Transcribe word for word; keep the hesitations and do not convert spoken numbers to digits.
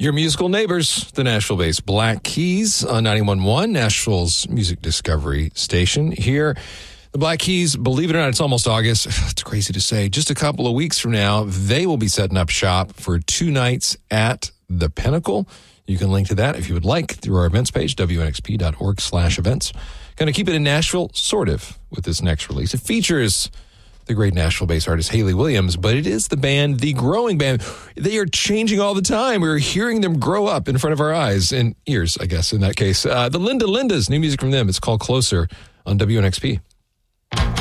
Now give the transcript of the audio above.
Your musical neighbors, the Nashville-based Black Keys on ninety-one point one, Nashville's music discovery station. Here, the Black Keys, believe it or not, it's almost August. It's crazy to say. Just a couple of weeks from now, they will be setting up shop for two nights at the Pinnacle. You can link to that if you would like through our events page, W N X P dot org slash events. Going to keep it in Nashville, sort of, with this next release. It features the great Nashville-based artist Hayley Williams, but it is the band, the growing band. They are changing all the time. We're hearing them grow up in front of our eyes and ears, I guess, in that case. Uh, the Linda Lindas, new music from them. It's called Closer on W N X P.